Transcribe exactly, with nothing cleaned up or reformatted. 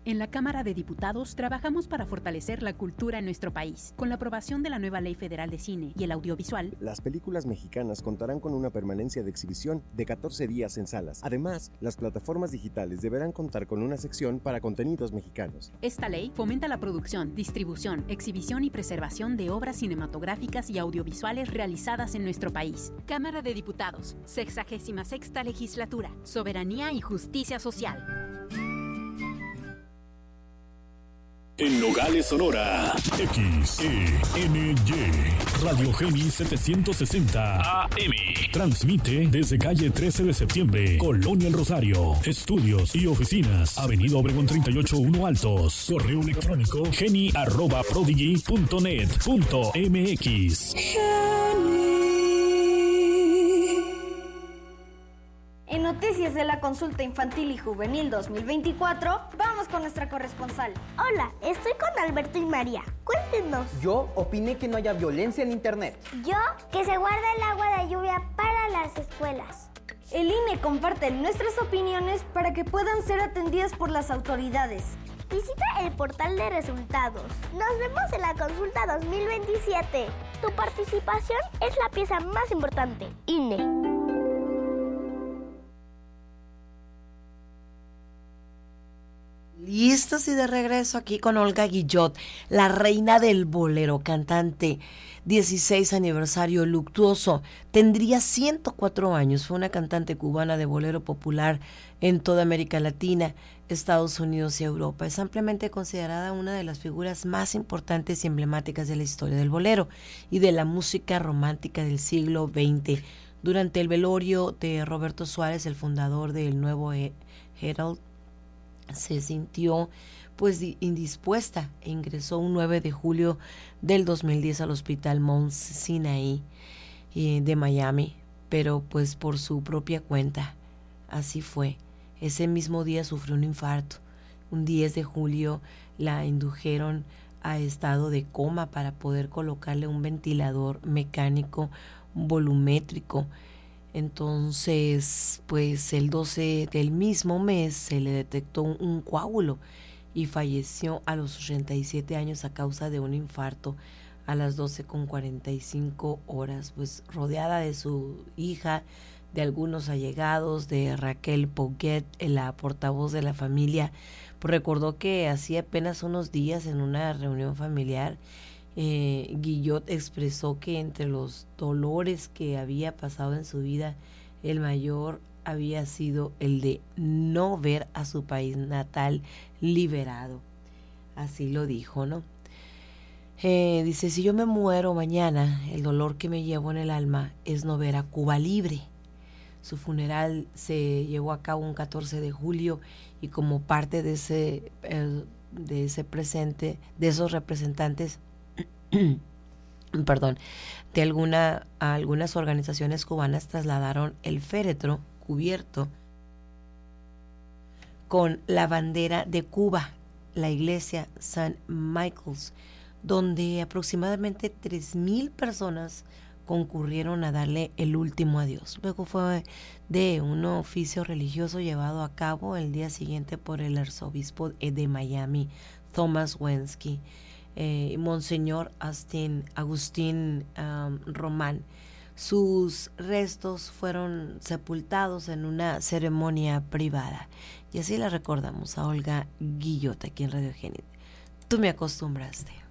En la Cámara de Diputados trabajamos para fortalecer la cultura en nuestro país. Con la aprobación de la nueva Ley Federal de Cine y el Audiovisual, las películas mexicanas contarán con una permanencia de exhibición de catorce días en salas. Además, las plataformas digitales deberán contar con una sección para contenidos mexicanos. Esta ley fomenta la producción, distribución, exhibición y preservación de obras cinematográficas y audiovisuales realizadas en nuestro país. Cámara de Diputados, sexagésima sexta Legislatura, Soberanía y Justicia Social. En Nogales, Sonora, X E N Y, Radio Geni setecientos sesenta A M. Transmite desde calle trece de septiembre, Colonia El Rosario. Estudios y oficinas, Avenida Obregón treinta y ocho uno Altos. Correo electrónico geni arroba prodigy punto net punto m x. En noticias de la consulta infantil y juvenil dos mil veinticuatro, vamos con nuestra corresponsal. Hola, estoy con Alberto y María. Cuéntenos. Yo opiné que no haya violencia en internet. Yo, que se guarde el agua de lluvia para las escuelas. El I N E comparte nuestras opiniones para que puedan ser atendidas por las autoridades. Visita el portal de resultados. Nos vemos en la consulta dos mil veintisiete. Tu participación es la pieza más importante. I N E. Listos y de regreso aquí con Olga Guillot, la reina del bolero, cantante, dieciséis aniversario luctuoso, tendría ciento cuatro años, fue una cantante cubana de bolero popular en toda América Latina, Estados Unidos y Europa. Es ampliamente considerada una de las figuras más importantes y emblemáticas de la historia del bolero y de la música romántica del siglo veinte. Durante el velorio de Roberto Suárez, el fundador del Nuevo Herald, se sintió pues indispuesta e ingresó un nueve de julio del dos mil diez al Hospital Mount Sinai eh, de Miami, pero pues por su propia cuenta. Así fue. Ese mismo día sufrió un infarto. Un diez de julio la indujeron a estado de coma para poder colocarle un ventilador mecánico volumétrico. Entonces, pues el doce del mismo mes se le detectó un, un coágulo y falleció a los ochenta y siete años a causa de un infarto a las doce con cuarenta y cinco horas, pues rodeada de su hija, de algunos allegados, de Raquel Poguet, la portavoz de la familia, pues recordó que hacía apenas unos días en una reunión familiar, Eh, Guillot expresó que entre los dolores que había pasado en su vida, el mayor había sido el de no ver a su país natal liberado. Así lo dijo, ¿no? Eh, dice, si yo me muero mañana, el dolor que me llevo en el alma es no ver a Cuba libre. Su funeral se llevó a cabo un catorce de julio y como parte de ese, eh, de ese presente, de esos representantes perdón, de alguna, algunas organizaciones cubanas trasladaron el féretro cubierto con la bandera de Cuba, la iglesia Saint Michael's, donde aproximadamente tres mil personas concurrieron a darle el último adiós. Luego fue de un oficio religioso llevado a cabo el día siguiente por el arzobispo de Miami, Thomas Wensky. Eh, Monseñor Austin, Agustín um, Román. Sus restos fueron sepultados en una ceremonia privada. Y así la recordamos a Olga Guillot aquí en Radio Geni. Tú me acostumbraste.